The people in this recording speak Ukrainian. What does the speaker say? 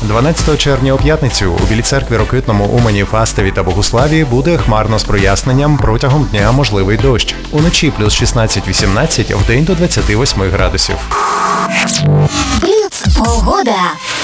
12 червня у п'ятницю у Білій Церкві, Рокитному, Умані, Фастові та Богуславі буде хмарно з проясненням, протягом дня можливий дощ. Уночі плюс 16-18, вдень до 28 градусів. Бліц погода.